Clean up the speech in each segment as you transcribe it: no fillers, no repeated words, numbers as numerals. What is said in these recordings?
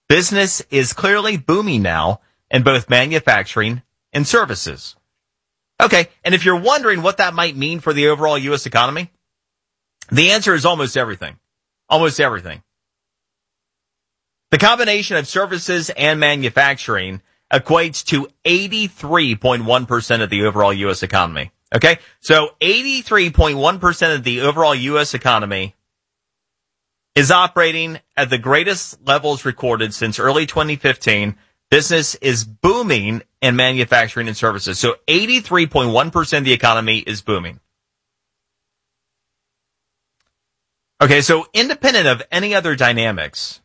Business is clearly booming now in both manufacturing and services. Okay, and if you're wondering what that might mean for the overall U.S. economy, the answer is almost everything. Almost everything. The combination of services and manufacturing equates to 83.1% of the overall U.S. economy. Okay, so 83.1% of the overall U.S. economy is operating at the greatest levels recorded since early 2015. Business is booming in manufacturing and services. So 83.1% of the economy is booming. Okay, so independent of any other dynamics,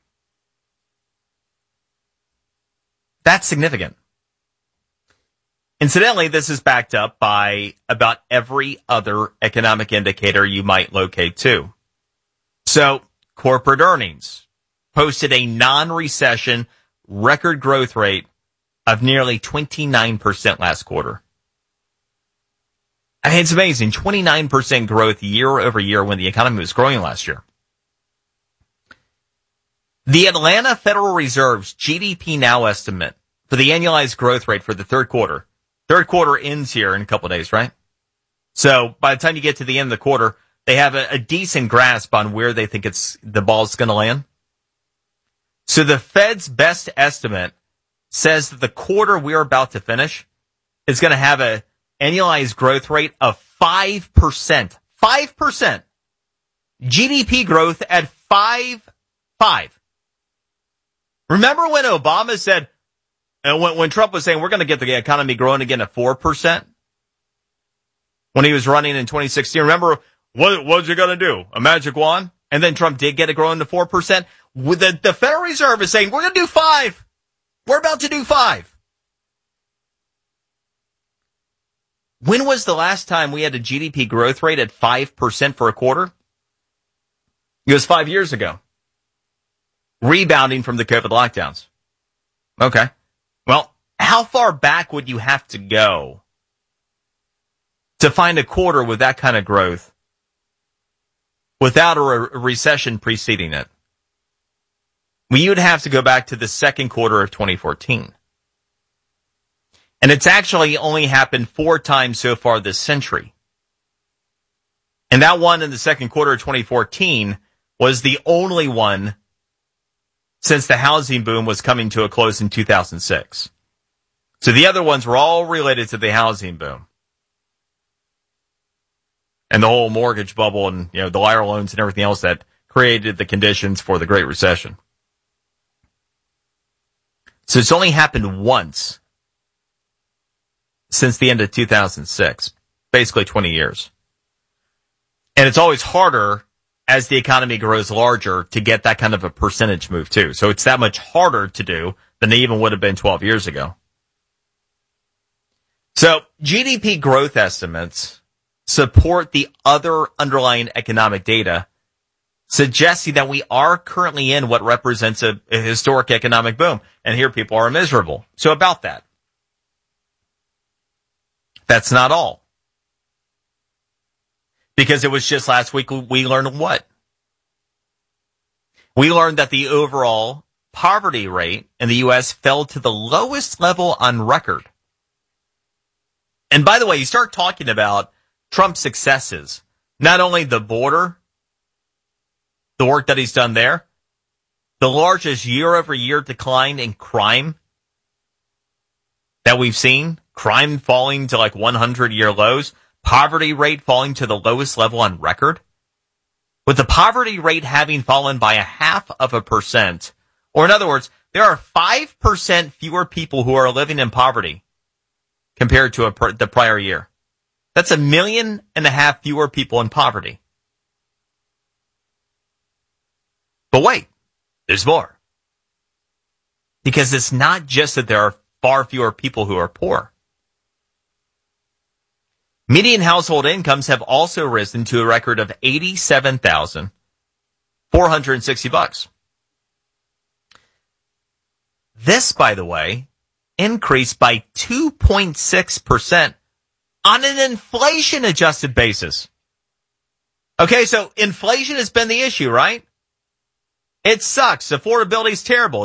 that's significant. Incidentally, this is backed up by about every other economic indicator you might locate too. So, corporate earnings posted a non-recession record growth rate of nearly 29% last quarter. I mean, it's amazing. 29% growth year over year when the economy was growing last year. The Atlanta Federal Reserve's GDP Now estimate for the annualized growth rate for the third quarter. Third quarter ends here in a couple of days, right? So by the time you get to the end of the quarter, they have a decent grasp on where they think the ball's going to land. So the Fed's best estimate says that the quarter we're about to finish is going to have a annualized growth rate of 5%. 5%. GDP growth at 5.5. Remember when Obama said, and when Trump was saying we're going to get the economy growing again at 4%? When he was running in 2016, remember, what was he going to do? A magic wand? And then Trump did get it growing to 4%. The Federal Reserve is saying we're going to do 5. We're about to do 5. When was the last time we had a GDP growth rate at 5% for a quarter? It was 5 years ago. Rebounding from the COVID lockdowns. Okay. Well, how far back would you have to go to find a quarter with that kind of growth without a recession preceding it? Well, you'd have to go back to the second quarter of 2014. And it's actually only happened 4 times so far this century. And that one in the second quarter of 2014 was the only one since the housing boom was coming to a close in 2006. So the other ones were all related to the housing boom. And the whole mortgage bubble and, the liar loans and everything else that created the conditions for the Great Recession. So it's only happened once since the end of 2006, basically 20 years. And it's always harder as the economy grows larger to get that kind of a percentage move too. So it's that much harder to do than it even would have been 12 years ago. So GDP growth estimates support the other underlying economic data, suggesting that we are currently in what represents a historic economic boom. And here people are miserable. So about that. That's not all. Because it was just last week we learned what? We learned that the overall poverty rate in the U.S. fell to the lowest level on record. And by the way, you start talking about Trump's successes, not only the border, the work that he's done there, the largest year-over-year decline in crime that we've seen, crime falling to like 100-year lows, poverty rate falling to the lowest level on record, with the poverty rate having fallen by 0.5%, or in other words, there are 5% fewer people who are living in poverty compared to the prior year. That's 1.5 million fewer people in poverty. But wait, there's more. Because it's not just that there are far fewer people who are poor. Median household incomes have also risen to a record of $87,460. This, by the way, increased by 2.6% on an inflation-adjusted basis. Okay, so inflation has been the issue, right? It sucks. Affordability is terrible.